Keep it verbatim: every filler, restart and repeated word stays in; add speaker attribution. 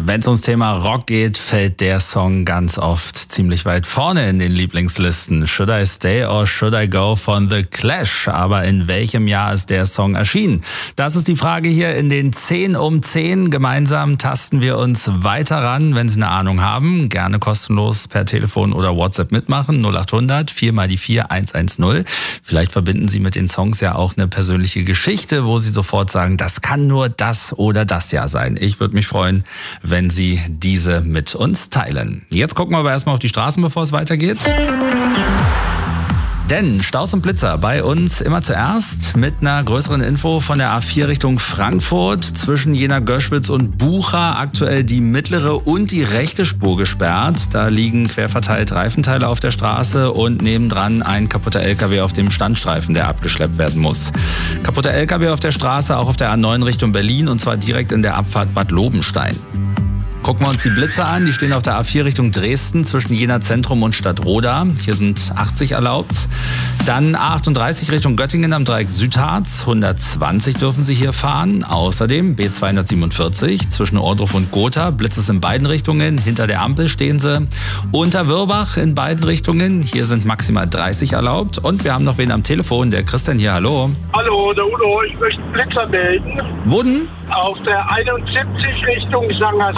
Speaker 1: Wenn es ums Thema Rock geht, fällt der Song ganz oft ziemlich weit vorne in den Lieblingslisten. Should I Stay or Should I Go von The Clash? Aber in welchem Jahr ist der Song erschienen? Das ist die Frage hier in den zehn um zehn. Gemeinsam tasten wir uns weiter ran. Wenn Sie eine Ahnung haben, gerne kostenlos per Telefon oder WhatsApp mitmachen. null acht hundert vier mal die vier eins eins null. Vielleicht verbinden Sie mit den Songs ja auch eine persönliche Geschichte, wo Sie sofort sagen, das kann nur das oder das Jahr sein. Ich würde mich freuen, wenn Sie diese mit uns teilen. Jetzt gucken wir aber erstmal auf die Straßen, bevor es weitergeht. Denn Staus und Blitzer bei uns immer zuerst mit einer größeren Info von der A vier Richtung Frankfurt. Zwischen Jena Göschwitz und Bucha aktuell die mittlere und die rechte Spur gesperrt. Da liegen querverteilt Reifenteile auf der Straße und nebendran ein kaputter L K W auf dem Standstreifen, der abgeschleppt werden muss. Kaputter L K W auf der Straße, auch auf der A neun Richtung Berlin, und zwar direkt in der Abfahrt Bad Lobenstein. Gucken wir uns die Blitzer an. Die stehen auf der A vier Richtung Dresden zwischen Jena Zentrum und Stadtroda. Hier sind achtzig erlaubt. Dann A achtunddreißig Richtung Göttingen am Dreieck Südharz. hundertzwanzig dürfen Sie hier fahren. Außerdem B zweihundertsiebenundvierzig zwischen Ohrdruf und Gotha. Blitz es in beiden Richtungen. Hinter der Ampel stehen Sie. Unter Würbach in beiden Richtungen. Hier sind maximal dreißig erlaubt. Und wir haben noch wen am Telefon. Der Christian hier. Hallo.
Speaker 2: Hallo, der Udo. Ich möchte Blitzer melden.
Speaker 1: Wo denn?
Speaker 2: Auf der einundsiebzig Richtung Sangerhausen.